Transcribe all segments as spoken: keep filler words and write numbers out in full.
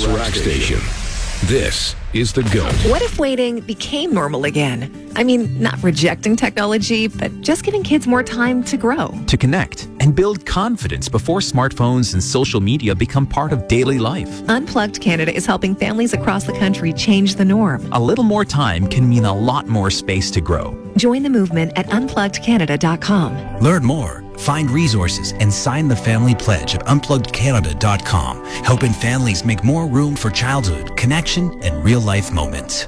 best rack station. This is The GOAT. What if waiting became normal again? I mean, not rejecting technology, but just giving kids more time to grow. To connect and build confidence before smartphones and social media become part of daily life. Unplugged Canada is helping families across the country change the norm. A little more time can mean a lot more space to grow. Join the movement at unplugged canada dot com. Learn more, find resources, and sign the family pledge at unplugged canada dot com, helping families make more room for childhood, connection, and real-life moments.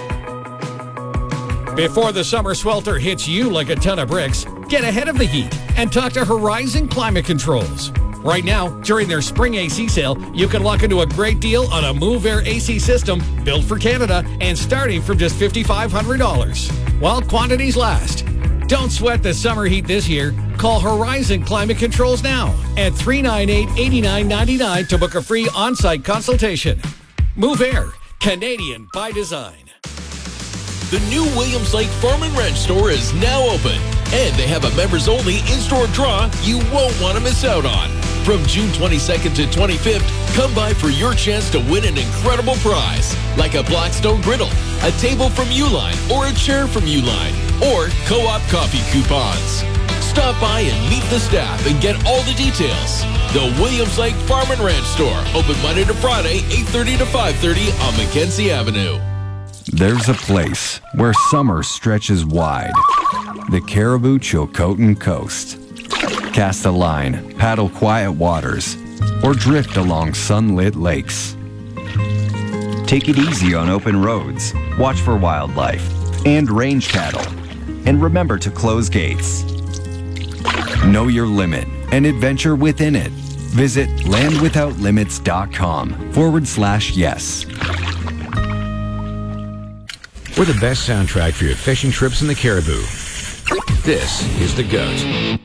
Before the summer swelter hits you like a ton of bricks, get ahead of the heat and talk to Horizon Climate Controls. Right now, during their spring A C sale, you can lock into a great deal on a Move Air A C system built for Canada and starting from just five thousand five hundred dollars. While quantities last. Don't sweat the summer heat this year. Call Horizon Climate Controls now at three nine eight, eight nine nine nine to book a free on-site consultation. Move Air, Canadian by design. The new Williams Lake Farm and Ranch store is now open, and they have a members-only in-store draw you won't want to miss out on. From June twenty-second to twenty-fifth, come by for your chance to win an incredible prize, like a Blackstone griddle, a table from Uline, or a chair from Uline, or co-op coffee coupons. Stop by and meet the staff and get all the details. The Williams Lake Farm and Ranch store, open Monday to Friday, eight thirty to five thirty on Mackenzie Avenue. There's a place where summer stretches wide. The Caribou Chilcotin Coast. Cast a line, paddle quiet waters, or drift along sunlit lakes. Take it easy on open roads, watch for wildlife and range cattle, and remember to close gates. Know your limit and adventure within it. Visit landwithoutlimits.com forward slash yes. We're the best soundtrack for your fishing trips in the Caribou. This is The GOAT.